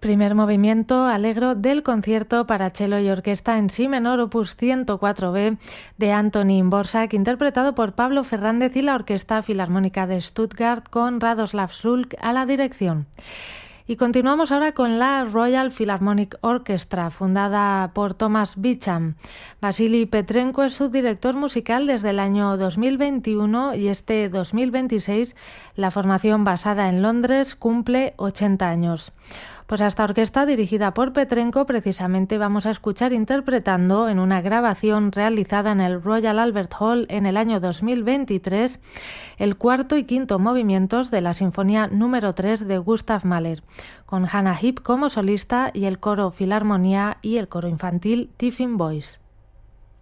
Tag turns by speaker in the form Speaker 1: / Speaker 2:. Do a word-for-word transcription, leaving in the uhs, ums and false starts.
Speaker 1: Primer movimiento Allegro del concierto para cello y orquesta en si menor opus ciento cuatro be de Antonín Dvořák, interpretado por Pablo Fernández y la Orquesta Filarmónica de Stuttgart con Radoslav Šulc a la dirección. Y continuamos ahora con la Royal Philharmonic Orchestra, fundada por Thomas Beecham. Vasily Petrenko es su director musical desde el año dos mil veintiuno y este dos mil veintiséis la formación basada en Londres cumple ochenta años. Pues a esta orquesta dirigida por Petrenko precisamente vamos a escuchar interpretando en una grabación realizada en el Royal Albert Hall en el año dos mil veintitrés el cuarto y quinto movimientos de la Sinfonía número tres de Gustav Mahler, con Hannah Heap como solista y el coro Filarmonía y el coro infantil Tiffin Boys.